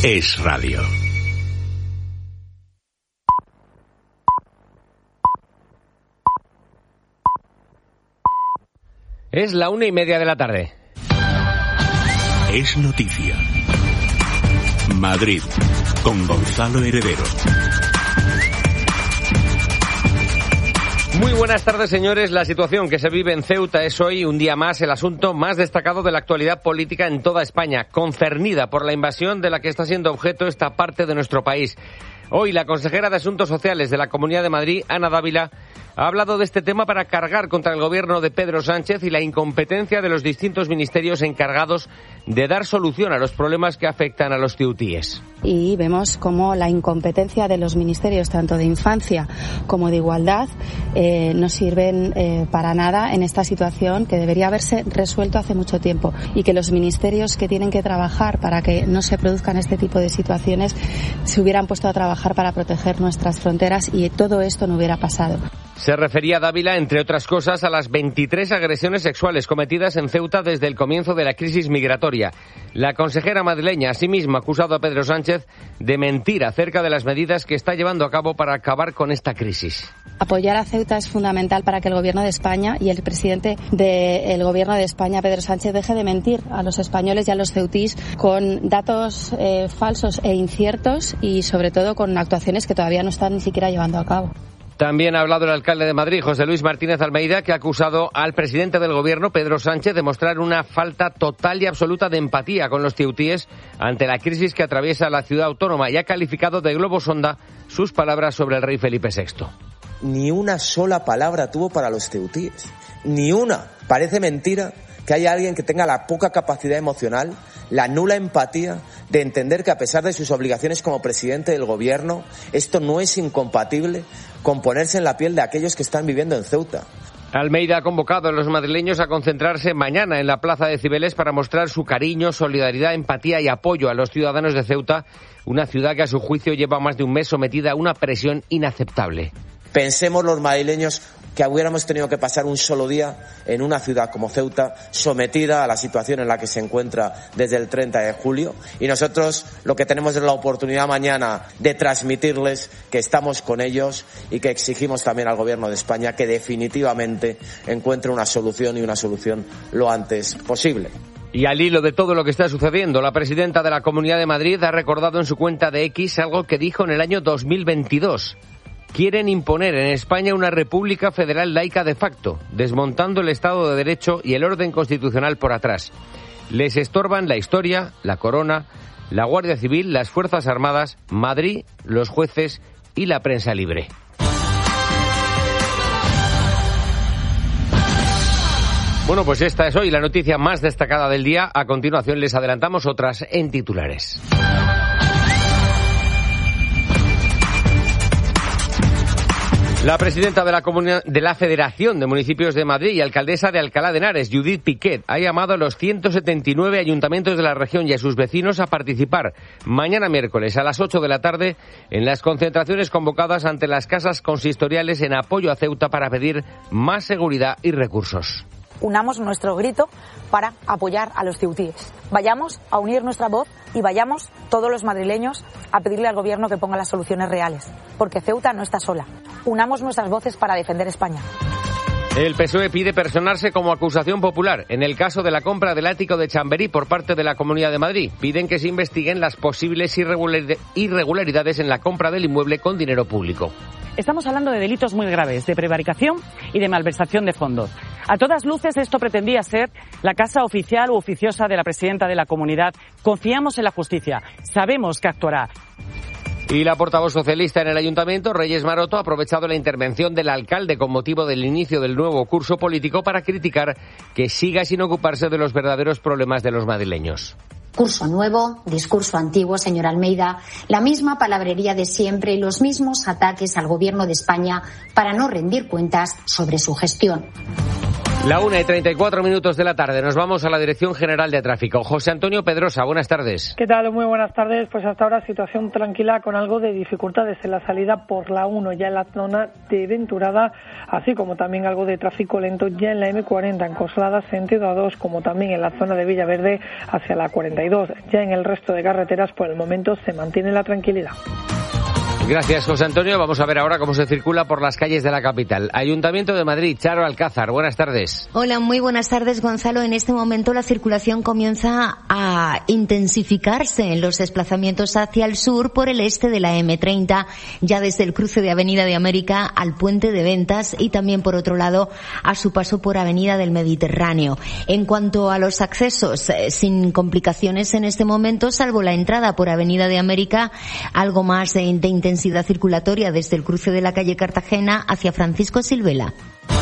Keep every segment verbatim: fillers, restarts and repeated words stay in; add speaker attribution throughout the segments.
Speaker 1: Es radio.
Speaker 2: Es la una y media de la tarde.
Speaker 1: Es noticia. Madrid, con Gonzalo Heredero.
Speaker 2: Muy buenas tardes, señores. La situación que se vive en Ceuta es hoy, un día más, el asunto más destacado de la actualidad política en toda España, concernida por la invasión de la que está siendo objeto esta parte de nuestro país. Hoy, la consejera de Asuntos Sociales de la Comunidad de Madrid, Ana Dávila, ha hablado de este tema para cargar contra el gobierno de Pedro Sánchez y la incompetencia de los distintos ministerios encargados de dar solución a los problemas que afectan a los ceutíes.
Speaker 3: Y vemos cómo la incompetencia de los ministerios, tanto de infancia como de igualdad, eh, no sirven eh, para nada en esta situación que debería haberse resuelto hace mucho tiempo, y que los ministerios que tienen que trabajar para que no se produzcan este tipo de situaciones se hubieran puesto a trabajar para proteger nuestras fronteras y todo esto no hubiera pasado.
Speaker 2: Se refería Dávila, entre otras cosas, a las veintitrés agresiones sexuales cometidas en Ceuta desde el comienzo de la crisis migratoria. La consejera madrileña asimismo ha acusado a Pedro Sánchez de mentir acerca de las medidas que está llevando a cabo para acabar con esta crisis.
Speaker 3: Apoyar a Ceuta es fundamental para que el Gobierno de España y el presidente del Gobierno de España, Pedro Sánchez, deje de mentir a los españoles y a los ceutís con datos eh, falsos e inciertos, y sobre todo con actuaciones que todavía no están ni siquiera llevando a cabo.
Speaker 2: También ha hablado el alcalde de Madrid, José Luis Martínez Almeida, que ha acusado al presidente del gobierno, Pedro Sánchez, de mostrar una falta total y absoluta de empatía con los ceutíes ante la crisis que atraviesa la ciudad autónoma, y ha calificado de globo sonda sus palabras sobre el rey Felipe sexto.
Speaker 4: Ni una sola palabra tuvo para los ceutíes, ni una. Parece mentira que haya alguien que tenga la poca capacidad emocional, la nula empatía de entender que, a pesar de sus obligaciones como presidente del gobierno, esto no es incompatible con ponerse en la piel de aquellos que están viviendo en Ceuta.
Speaker 2: Almeida ha convocado a los madrileños a concentrarse mañana en la Plaza de Cibeles para mostrar su cariño, solidaridad, empatía y apoyo a los ciudadanos de Ceuta, una ciudad que a su juicio lleva más de un mes sometida a una presión inaceptable.
Speaker 4: Pensemos los madrileños que hubiéramos tenido que pasar un solo día en una ciudad como Ceuta, sometida a la situación en la que se encuentra desde el treinta de julio, y nosotros lo que tenemos es la oportunidad mañana de transmitirles que estamos con ellos y que exigimos también al Gobierno de España que definitivamente encuentre una solución, y una solución lo antes posible.
Speaker 2: Y al hilo de todo lo que está sucediendo, la presidenta de la Comunidad de Madrid ha recordado en su cuenta de X algo que dijo en el año dos mil veintidós. Quieren imponer en España una república federal laica de facto, desmontando el Estado de Derecho y el orden constitucional por atrás. Les estorban la historia, la corona, la Guardia Civil, las Fuerzas Armadas, Madrid, los jueces y la prensa libre. Bueno, pues esta es hoy la noticia más destacada del día. A continuación les adelantamos otras en titulares. La presidenta de la, Comunidad, de la Federación de Municipios de Madrid y alcaldesa de Alcalá de Henares, Judith Piquet, ha llamado a los ciento setenta y nueve ayuntamientos de la región y a sus vecinos a participar mañana miércoles a las ocho de la tarde en las concentraciones convocadas ante las casas consistoriales en apoyo a Ceuta para pedir más seguridad y recursos.
Speaker 5: Unamos nuestro grito para apoyar a los ceutíes. Vayamos a unir nuestra voz y vayamos todos los madrileños a pedirle al Gobierno que ponga las soluciones reales, porque Ceuta no está sola. Unamos nuestras voces para defender España.
Speaker 2: El P S O E pide personarse como acusación popular en el caso de la compra del ático de Chamberí por parte de la Comunidad de Madrid. Piden que se investiguen las posibles irregularidades en la compra del inmueble con dinero público.
Speaker 6: Estamos hablando de delitos muy graves, de prevaricación y de malversación de fondos. A todas luces, esto pretendía ser la casa oficial u oficiosa de la presidenta de la comunidad. Confiamos en la justicia. Sabemos que actuará.
Speaker 2: Y la portavoz socialista en el Ayuntamiento, Reyes Maroto, ha aprovechado la intervención del alcalde con motivo del inicio del nuevo curso político para criticar que siga sin ocuparse de los verdaderos problemas de los madrileños.
Speaker 7: Curso nuevo, discurso antiguo, señor Almeida, la misma palabrería de siempre y los mismos ataques al Gobierno de España para no rendir cuentas sobre su gestión.
Speaker 2: La una y treinta y cuatro minutos de la tarde. Nos vamos a la Dirección General de Tráfico. José Antonio Pedrosa, buenas tardes.
Speaker 8: ¿Qué tal? Muy buenas tardes. Pues hasta ahora situación tranquila con algo de dificultades en la salida por la uno ya en la zona de Venturada, así como también algo de tráfico lento ya en la eme cuarenta en Coslada, sentido A dos, como también en la zona de Villaverde hacia la cuarenta y dos. Ya en el resto de carreteras por el momento se mantiene la tranquilidad.
Speaker 2: Gracias, José Antonio. Vamos a ver ahora cómo se circula por las calles de la capital. Ayuntamiento de Madrid, Charo Alcázar, buenas tardes.
Speaker 9: Hola, muy buenas tardes, Gonzalo. En este momento la circulación comienza a intensificarse en los desplazamientos hacia el sur por el este de la eme treinta, ya desde el cruce de Avenida de América al Puente de Ventas y también, por otro lado, a su paso por Avenida del Mediterráneo. En cuanto a los accesos, eh, sin complicaciones en este momento, salvo la entrada por Avenida de América, algo más de, de intensidad intensidad circulatoria desde el cruce de la calle Cartagena hacia Francisco Silvela.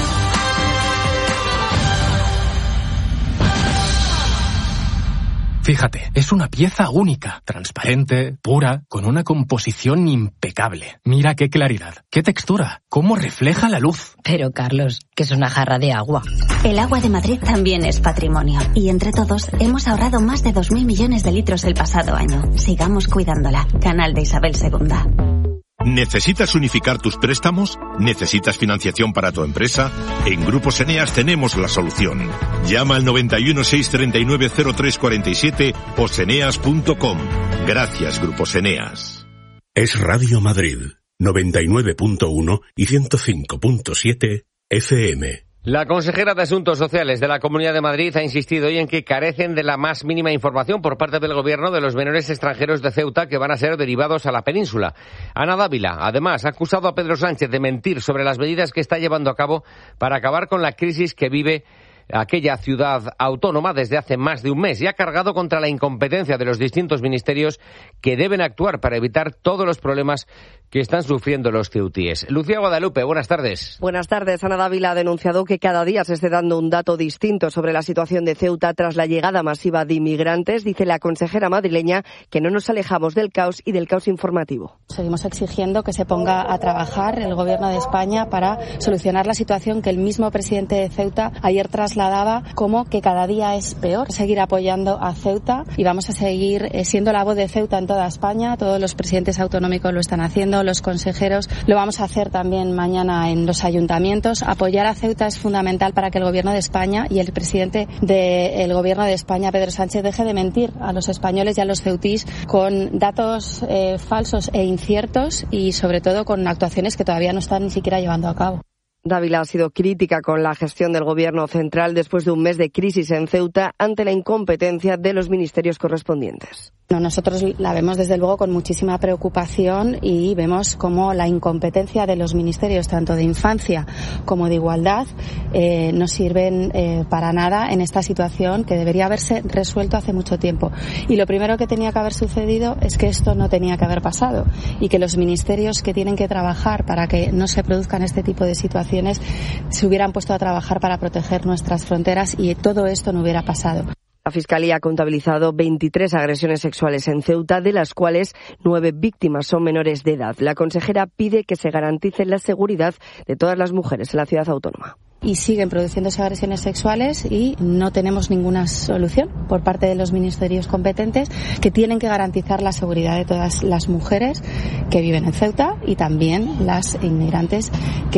Speaker 10: Fíjate, es una pieza única, transparente, pura, con una composición impecable. Mira qué claridad, qué textura, cómo refleja la luz.
Speaker 11: Pero, Carlos, que es una jarra de agua.
Speaker 12: El agua de Madrid también es patrimonio. Y entre todos hemos ahorrado más de dos mil millones de litros el pasado año. Sigamos cuidándola. Canal de Isabel segunda.
Speaker 13: ¿Necesitas unificar tus préstamos? ¿Necesitas financiación para tu empresa? En Grupos Eneas tenemos la solución. Llama al noventa y uno, seiscientos treinta y nueve, cero tres cuarenta y siete o seneas punto com. Gracias, Grupos Eneas.
Speaker 1: Es Radio Madrid, noventa y nueve punto uno y ciento cinco punto siete efe eme.
Speaker 2: La consejera de Asuntos Sociales de la Comunidad de Madrid ha insistido hoy en que carecen de la más mínima información por parte del Gobierno de los menores extranjeros de Ceuta que van a ser derivados a la península. Ana Dávila, además, ha acusado a Pedro Sánchez de mentir sobre las medidas que está llevando a cabo para acabar con la crisis que vive aquella ciudad autónoma desde hace más de un mes y ha cargado contra la incompetencia de los distintos ministerios que deben actuar para evitar todos los problemas que están sufriendo los ceutíes. Lucía Guadalupe, buenas tardes.
Speaker 14: Buenas tardes. Ana Dávila ha denunciado que cada día se esté dando un dato distinto sobre la situación de Ceuta tras la llegada masiva de inmigrantes. Dice la consejera madrileña que no nos alejamos del caos y del caos informativo.
Speaker 3: Seguimos exigiendo que se ponga a trabajar el Gobierno de España para solucionar la situación que el mismo presidente de Ceuta ayer trasladaba como que cada día es peor. Seguir apoyando a Ceuta y vamos a seguir siendo la voz de Ceuta en toda España. Todos los presidentes autonómicos lo están haciendo, los consejeros lo vamos a hacer también mañana en los ayuntamientos. Apoyar a Ceuta es fundamental para que el Gobierno de España y el presidente del Gobierno de España, Pedro Sánchez, deje de mentir a los españoles y a los ceutís con datos eh, falsos e inciertos y sobre todo con actuaciones que todavía no están ni siquiera llevando a cabo.
Speaker 14: Dávila ha sido crítica con la gestión del Gobierno central después de un mes de crisis en Ceuta ante la incompetencia de los ministerios correspondientes.
Speaker 3: Nosotros la vemos desde luego con muchísima preocupación y vemos cómo la incompetencia de los ministerios tanto de infancia como de igualdad eh, no sirven eh, para nada en esta situación que debería haberse resuelto hace mucho tiempo. Y lo primero que tenía que haber sucedido es que esto no tenía que haber pasado y que los ministerios que tienen que trabajar para que no se produzcan este tipo de situaciones se hubieran puesto a trabajar para proteger nuestras fronteras y todo esto no hubiera pasado.
Speaker 14: La Fiscalía ha contabilizado veintitrés agresiones sexuales en Ceuta, de las cuales nueve víctimas son menores de edad. La consejera pide que se garantice la seguridad de todas las mujeres en la ciudad autónoma.
Speaker 3: Y siguen produciéndose agresiones sexuales y no tenemos ninguna solución por parte de los ministerios competentes que tienen que garantizar la seguridad de todas las mujeres que viven en Ceuta y también las inmigrantes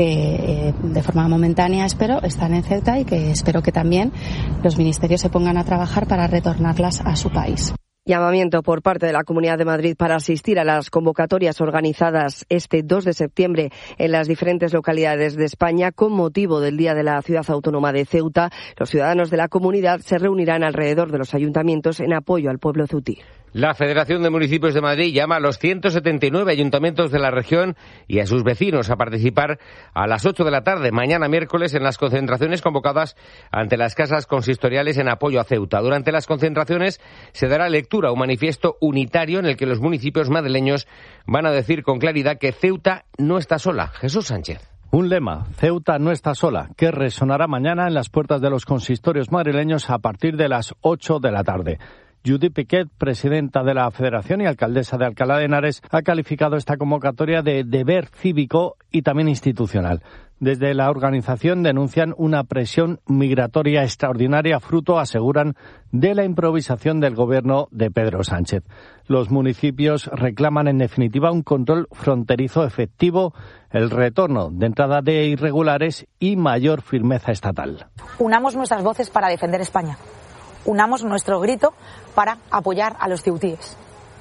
Speaker 3: que eh, de forma momentánea, espero, están en Ceuta y que espero que también los ministerios se pongan a trabajar para retornarlas a su país.
Speaker 14: Llamamiento por parte de la Comunidad de Madrid para asistir a las convocatorias organizadas este dos de septiembre en las diferentes localidades de España con motivo del Día de la Ciudad Autónoma de Ceuta. Los ciudadanos de la comunidad se reunirán alrededor de los ayuntamientos en apoyo al pueblo ceutí.
Speaker 2: La Federación de Municipios de Madrid llama a los ciento setenta y nueve ayuntamientos de la región y a sus vecinos a participar a las ocho de la tarde, mañana miércoles, en las concentraciones convocadas ante las casas consistoriales en apoyo a Ceuta. Durante las concentraciones se dará lectura a un manifiesto unitario en el que los municipios madrileños van a decir con claridad que Ceuta no está sola. Jesús Sánchez.
Speaker 15: Un lema, Ceuta no está sola, que resonará mañana en las puertas de los consistorios madrileños a partir de las ocho de la tarde. Judith Piquet, presidenta de la Federación y alcaldesa de Alcalá de Henares, ha calificado esta convocatoria de deber cívico y también institucional. Desde la organización denuncian una presión migratoria extraordinaria, fruto, aseguran, de la improvisación del gobierno de Pedro Sánchez. Los municipios reclaman, en definitiva, un control fronterizo efectivo, el retorno de entrada de irregulares y mayor firmeza estatal.
Speaker 5: Unamos nuestras voces para defender España. Unamos nuestro grito para apoyar a los ceutíes.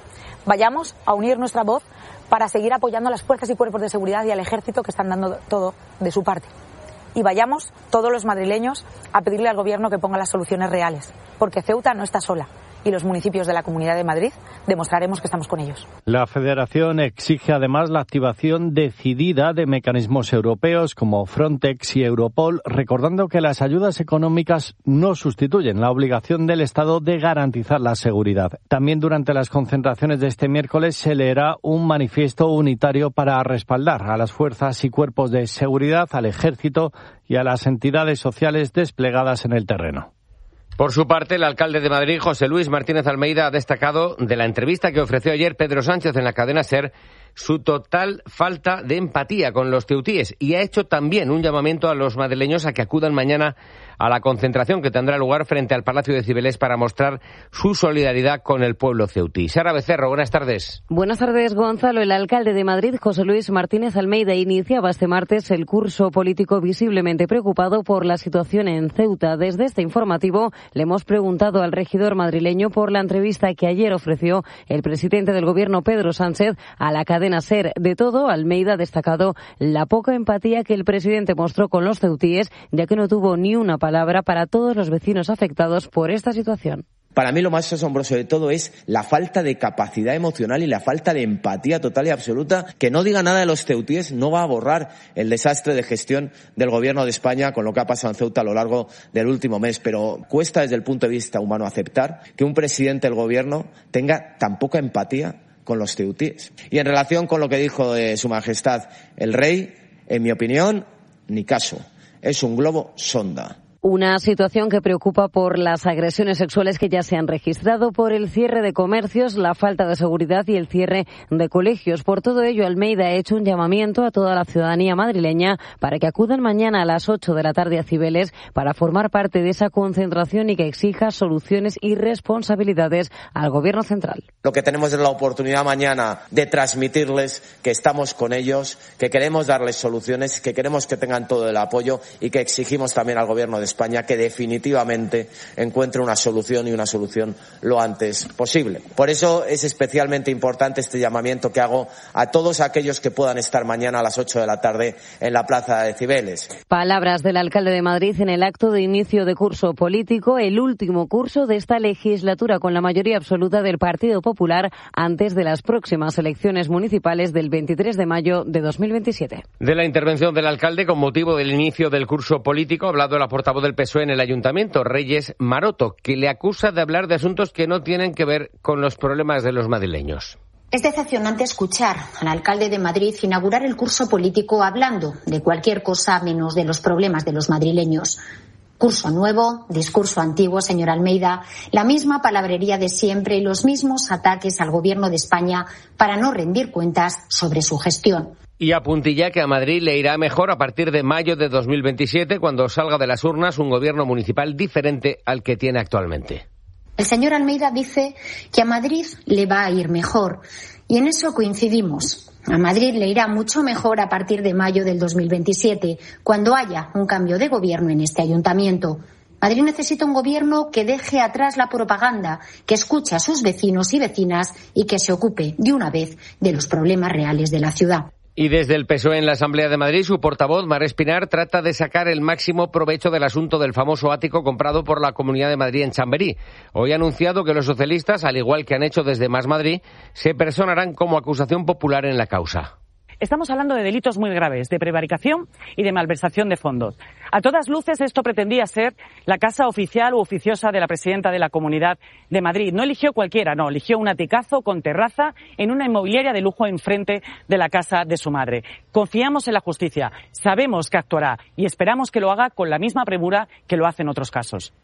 Speaker 5: Vayamos a unir nuestra voz para seguir apoyando a las fuerzas y cuerpos de seguridad y al ejército que están dando todo de su parte. Y vayamos todos los madrileños a pedirle al gobierno que ponga las soluciones reales, porque Ceuta no está sola. Y los municipios de la Comunidad de Madrid demostraremos que estamos con ellos.
Speaker 15: La Federación exige además la activación decidida de mecanismos europeos como Frontex y Europol, recordando que las ayudas económicas no sustituyen la obligación del Estado de garantizar la seguridad. También durante las concentraciones de este miércoles se leerá un manifiesto unitario para respaldar a las fuerzas y cuerpos de seguridad, al ejército y a las entidades sociales desplegadas en el terreno.
Speaker 2: Por su parte, el alcalde de Madrid, José Luis Martínez Almeida, ha destacado de la entrevista que ofreció ayer Pedro Sánchez en la cadena SER su total falta de empatía con los ceutíes y ha hecho también un llamamiento a los madrileños a que acudan mañana a la concentración que tendrá lugar frente al Palacio de Cibeles para mostrar su solidaridad con el pueblo ceutí. Sara Becerro, buenas tardes.
Speaker 16: Buenas tardes, Gonzalo. El alcalde de Madrid, José Luis Martínez Almeida, iniciaba este martes el curso político visiblemente preocupado por la situación en Ceuta. Desde este informativo le hemos preguntado al regidor madrileño por la entrevista que ayer ofreció el presidente del gobierno, Pedro Sánchez, a la cadena SER. De todo, Almeida ha destacado la poca empatía que el presidente mostró con los ceutíes, ya que no tuvo ni una palabra para todos los vecinos afectados por esta situación.
Speaker 4: Para mí lo más asombroso de todo es la falta de capacidad emocional y la falta de empatía total y absoluta. Que no diga nada de los ceutíes no va a borrar el desastre de gestión del gobierno de España con lo que ha pasado en Ceuta a lo largo del último mes. Pero cuesta desde el punto de vista humano aceptar que un presidente del gobierno tenga tan poca empatía con los ceutíes. Y en relación con lo que dijo eh, Su Majestad el Rey, en mi opinión, ni caso. Es un globo sonda.
Speaker 16: Una situación que preocupa por las agresiones sexuales que ya se han registrado, por el cierre de comercios, la falta de seguridad y el cierre de colegios. Por todo ello, Almeida ha hecho un llamamiento a toda la ciudadanía madrileña para que acudan mañana a las ocho de la tarde a Cibeles para formar parte de esa concentración y que exija soluciones y responsabilidades al Gobierno central.
Speaker 4: Lo que tenemos es la oportunidad mañana de transmitirles que estamos con ellos, que queremos darles soluciones, que queremos que tengan todo el apoyo y que exigimos también al Gobierno de España que definitivamente encuentre una solución y una solución lo antes posible. Por eso es especialmente importante este llamamiento que hago a todos aquellos que puedan estar mañana a las ocho de la tarde en la plaza de Cibeles.
Speaker 16: Palabras del alcalde de Madrid en el acto de inicio de curso político, el último curso de esta legislatura con la mayoría absoluta del Partido Popular antes de las próximas elecciones municipales del veintitrés de mayo de dos mil veintisiete.
Speaker 2: De la intervención del alcalde con motivo del inicio del curso político ha hablado la portavoz del P S O E en el Ayuntamiento, Reyes Maroto, que le acusa de hablar de asuntos que no tienen que ver con los problemas de los madrileños.
Speaker 7: Es decepcionante escuchar al alcalde de Madrid inaugurar el curso político hablando de cualquier cosa menos de los problemas de los madrileños. Curso nuevo, discurso antiguo, señor Almeida, la misma palabrería de siempre y los mismos ataques al Gobierno de España para no rendir cuentas sobre su gestión.
Speaker 2: Y apuntilla que a Madrid le irá mejor a partir de mayo de dos mil veintisiete, cuando salga de las urnas un gobierno municipal diferente al que tiene actualmente.
Speaker 7: El señor Almeida dice que a Madrid le va a ir mejor, y en eso coincidimos. A Madrid le irá mucho mejor a partir de mayo del dos mil veintisiete, cuando haya un cambio de gobierno en este ayuntamiento. Madrid necesita un gobierno que deje atrás la propaganda, que escuche a sus vecinos y vecinas y que se ocupe de una vez de los problemas reales de la ciudad.
Speaker 2: Y desde el P S O E en la Asamblea de Madrid, su portavoz, Mar Espinar, trata de sacar el máximo provecho del asunto del famoso ático comprado por la Comunidad de Madrid en Chamberí. Hoy ha anunciado que los socialistas, al igual que han hecho desde Más Madrid, se personarán como acusación popular en la causa.
Speaker 6: Estamos hablando de delitos muy graves, de prevaricación y de malversación de fondos. A todas luces, esto pretendía ser la casa oficial u oficiosa de la presidenta de la Comunidad de Madrid. No eligió cualquiera, no, eligió un aticazo con terraza en una inmobiliaria de lujo enfrente de la casa de su madre. Confiamos en la justicia, sabemos que actuará y esperamos que lo haga con la misma premura que lo hace en otros casos.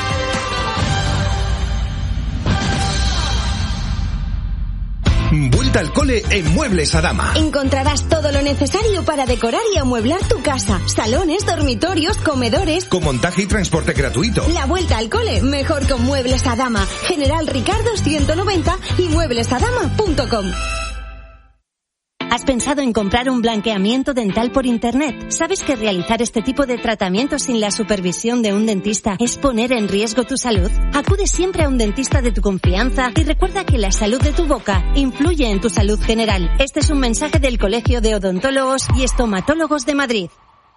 Speaker 13: Vuelve
Speaker 17: vuelta al cole en Muebles Adama.
Speaker 18: Encontrarás todo lo necesario para decorar y amueblar tu casa. Salones, dormitorios, comedores.
Speaker 17: Con montaje y transporte gratuito.
Speaker 18: La vuelta al cole mejor con Muebles Adama. General Ricardo ciento noventa y muebles adama punto com.
Speaker 19: ¿Has pensado en comprar un blanqueamiento dental por Internet? ¿Sabes que realizar este tipo de tratamientos sin la supervisión de un dentista es poner en riesgo tu salud? Acude siempre a un dentista de tu confianza y recuerda que la salud de tu boca influye en tu salud general. Este es un mensaje del Colegio de Odontólogos y Estomatólogos de Madrid.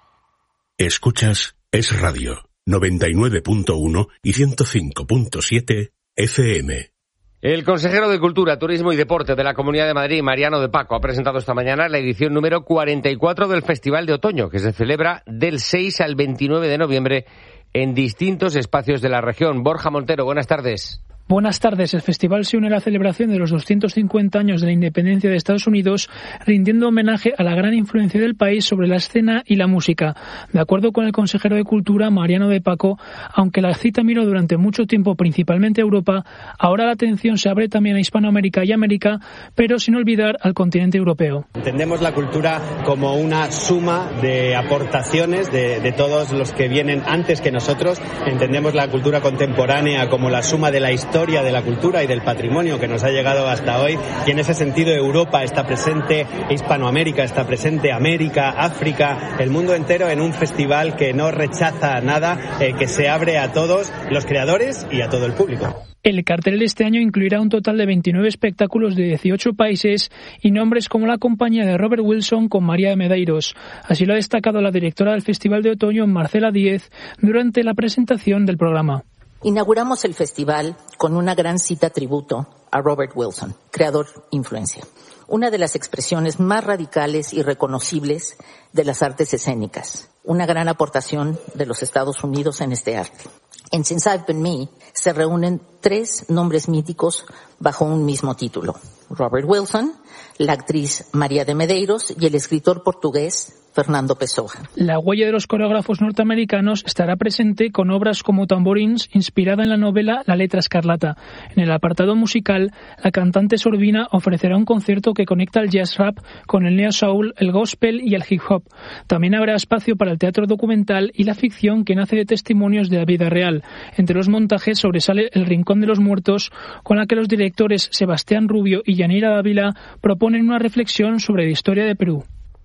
Speaker 1: Escuchas Es Radio, noventa y nueve punto uno y ciento cinco punto siete F M.
Speaker 2: El consejero de Cultura, Turismo y Deporte de la Comunidad de Madrid, Mariano de Paco, ha presentado esta mañana la edición número cuarenta y cuatro del Festival de Otoño, que se celebra del seis al veintinueve de noviembre en distintos espacios de la región. Borja Montero, buenas tardes.
Speaker 20: Buenas tardes. El festival se une a la celebración de los doscientos cincuenta años de la independencia de Estados Unidos, rindiendo homenaje a la gran influencia del país sobre la escena y la música. De acuerdo con el consejero de Cultura, Mariano de Paco, aunque la cita miró durante mucho tiempo principalmente a Europa, ahora la atención se abre también a Hispanoamérica y América, pero sin olvidar al continente europeo.
Speaker 21: Entendemos la cultura como una suma de aportaciones de, de todos los que vienen antes que nosotros. Entendemos la cultura contemporánea como la suma de la historia de la cultura y del patrimonio que nos ha llegado hasta hoy, y en ese sentido Europa está presente, Hispanoamérica está presente, América, África, el mundo entero en un festival que no rechaza nada, eh, que se abre a todos los creadores y a todo el público.
Speaker 20: El cartel de este año incluirá un total de veintinueve espectáculos de dieciocho países y nombres como la compañía de Robert Wilson con María de Medeiros. Así lo ha destacado la directora del Festival de Otoño, Marcela Díez, durante la presentación del programa.
Speaker 22: Inauguramos el festival con una gran cita tributo a Robert Wilson, creador influencia, una de las expresiones más radicales y reconocibles de las artes escénicas, una gran aportación de los Estados Unidos en este arte. En Since I've Been Me se reúnen tres nombres míticos bajo un mismo título: Robert Wilson, la actriz María de Medeiros y el escritor portugués Fernando Pessoa.
Speaker 20: La huella de los coreógrafos norteamericanos estará presente con obras como Tamborins, inspirada en la novela La letra escarlata. En el apartado musical, la cantante sorbina ofrecerá un concierto que conecta el jazz rap con el neo soul, el gospel y el hip hop. También habrá espacio para el teatro documental y la ficción que nace de testimonios de la vida real. Entre los montajes sobresale El Rincón de los Muertos, con la que los directores Sebastián Rubio y Yanira Dávila proponen una reflexión sobre la historia de Perú.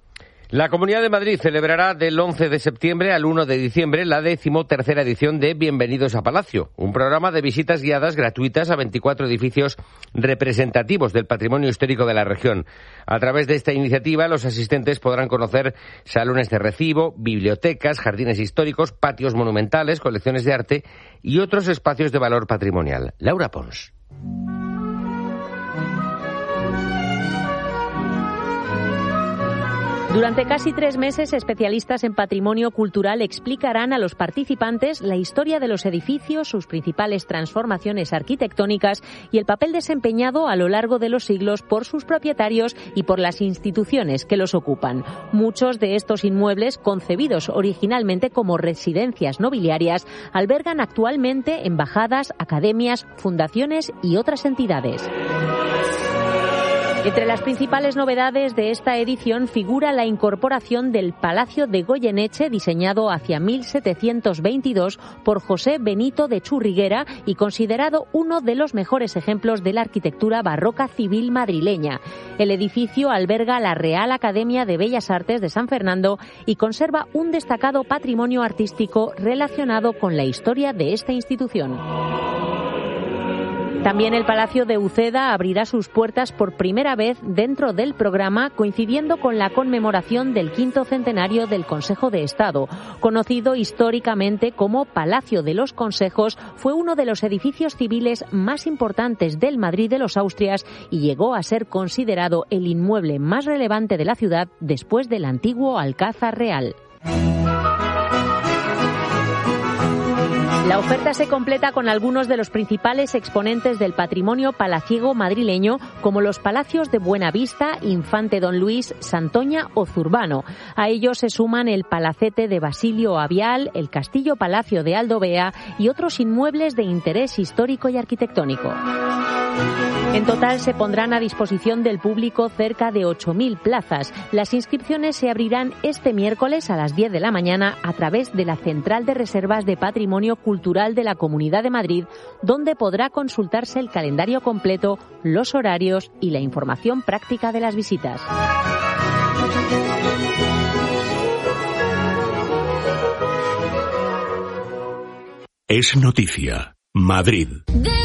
Speaker 2: La Comunidad de Madrid celebrará del once de septiembre al uno de diciembre la decimotercera edición de Bienvenidos a Palacio, un programa de visitas guiadas gratuitas a veinticuatro edificios representativos del patrimonio histórico de la región. A través de esta iniciativa, los asistentes podrán conocer salones de recibo, bibliotecas, jardines históricos, patios monumentales, colecciones de arte y otros espacios de valor patrimonial. Laura Pons.
Speaker 23: Durante casi tres meses, especialistas en patrimonio cultural explicarán a los participantes la historia de los edificios, sus principales transformaciones arquitectónicas y el papel desempeñado a lo largo de los siglos por sus propietarios y por las instituciones que los ocupan. Muchos de estos inmuebles, concebidos originalmente como residencias nobiliarias, albergan actualmente embajadas, academias, fundaciones y otras entidades. Entre las principales novedades de esta edición figura la incorporación del Palacio de Goyeneche, diseñado hacia mil setecientos veintidós por José Benito de Churriguera y considerado uno de los mejores ejemplos de la arquitectura barroca civil madrileña. El edificio alberga la Real Academia de Bellas Artes de San Fernando y conserva un destacado patrimonio artístico relacionado con la historia de esta institución. También el Palacio de Uceda abrirá sus puertas por primera vez dentro del programa, coincidiendo con la conmemoración del quinto centenario del Consejo de Estado. Conocido históricamente como Palacio de los Consejos, fue uno de los edificios civiles más importantes del Madrid de los Austrias y llegó a ser considerado el inmueble más relevante de la ciudad después del antiguo Alcázar Real. La oferta se completa con algunos de los principales exponentes del patrimonio palaciego madrileño, como los palacios de Buenavista, Infante Don Luis, Santoña o Zurbano. A ellos se suman el Palacete de Basilio Avial, el Castillo Palacio de Aldovea y otros inmuebles de interés histórico y arquitectónico. En total se pondrán a disposición del público cerca de ocho mil plazas. Las inscripciones se abrirán este miércoles a las diez de la mañana a través de la Central de Reservas de Patrimonio Cultural de la Comunidad de Madrid, donde podrá consultarse el calendario completo, los horarios y la información práctica de las visitas.
Speaker 1: Es noticia. Madrid.